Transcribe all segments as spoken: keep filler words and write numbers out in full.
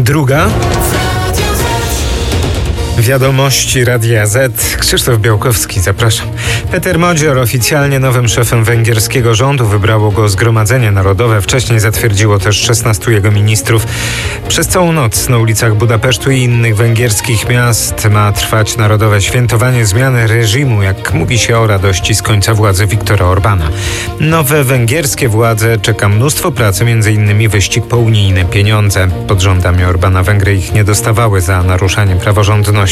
Druga. Wiadomości Radia Z. Krzysztof Białkowski, zapraszam. Peter Modzior oficjalnie nowym szefem węgierskiego rządu. Wybrało go Zgromadzenie Narodowe. Wcześniej zatwierdziło też szesnastu jego ministrów. Przez całą noc na ulicach Budapesztu i innych węgierskich miast ma trwać narodowe świętowanie zmiany reżimu. Jak mówi się o radości z końca władzy Viktora Orbana. Nowe węgierskie władze czeka mnóstwo pracy, między innymi wyścig po unijne pieniądze. Pod rządami Orbana Węgry ich nie dostawały za naruszanie praworządności.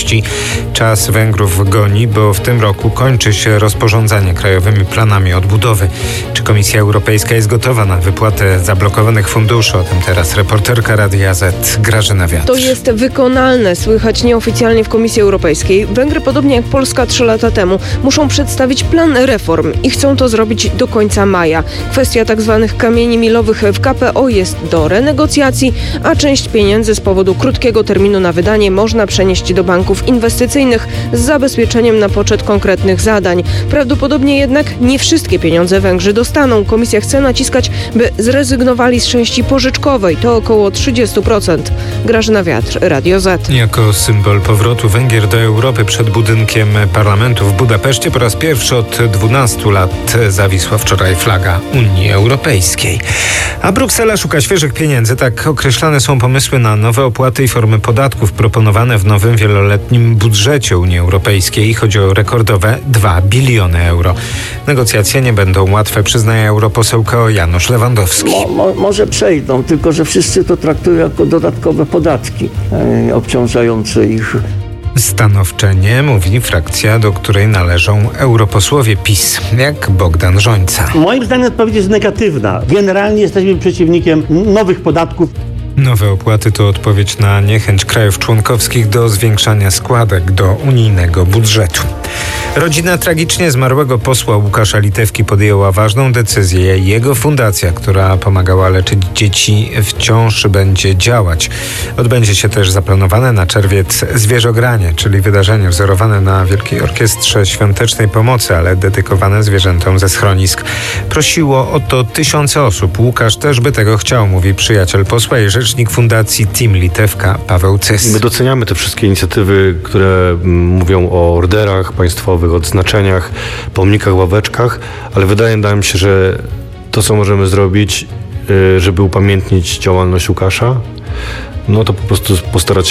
Czas Węgrów goni, bo w tym roku kończy się rozporządzanie krajowymi planami odbudowy. Czy Komisja Europejska jest gotowa na wypłatę zablokowanych funduszy? O tym teraz reporterka Radia Z Grażyna Wiatr. To jest wykonalne, słychać nieoficjalnie w Komisji Europejskiej. Węgry, podobnie jak Polska trzy lata temu, muszą przedstawić plan reform i chcą to zrobić do końca maja. Kwestia tzw. kamieni milowych w K P O jest do renegocjacji, a część pieniędzy z powodu krótkiego terminu na wydanie można przenieść do banków inwestycyjnych z zabezpieczeniem na poczet konkretnych zadań. Prawdopodobnie jednak nie wszystkie pieniądze Węgrzy dostaną. Komisja chce naciskać, by zrezygnowali z części pożyczkowej. To około trzydzieści procent. Grażyna Wiatr, Radio Z. Jako symbol powrotu Węgier do Europy przed budynkiem parlamentu w Budapeszcie po raz pierwszy od dwunastu lat zawisła wczoraj flaga Unii Europejskiej. A Bruksela szuka świeżych pieniędzy. Tak określane są pomysły na nowe opłaty i formy podatków proponowane w nowym wieloletnim budżecie Unii Europejskiej. Chodzi o rekordowe dwa biliony euro. Negocjacje nie będą łatwe, przyznaje europoseł Janusz Lewandowski. Mo, mo, może przejdą, tylko że wszyscy to traktują jako dodatkowe podatki e, obciążające ich. Stanowczenie mówi frakcja, do której należą europosłowie PiS, jak Bogdan Rzońca. Moim zdaniem odpowiedź jest negatywna. Generalnie jesteśmy przeciwnikiem nowych podatków. Nowe opłaty to odpowiedź na niechęć krajów członkowskich do zwiększania składek do unijnego budżetu. Rodzina tragicznie zmarłego posła Łukasza Litewki podjęła ważną decyzję. Jego fundacja, która pomagała leczyć dzieci, wciąż będzie działać. Odbędzie się też zaplanowane na czerwiec zwierzogranie, czyli wydarzenie wzorowane na Wielkiej Orkiestrze Świątecznej Pomocy, ale dedykowane zwierzętom ze schronisk. Prosiło o to tysiące osób. Łukasz też by tego chciał, mówi przyjaciel posła i rzecznik fundacji Team Litewka Paweł Cys. My doceniamy te wszystkie inicjatywy, które mówią o orderach państwowych, odznaczeniach, pomnikach, ławeczkach, ale wydaje nam się, że to, co możemy zrobić, żeby upamiętnić działalność Łukasza, no to po prostu postarać się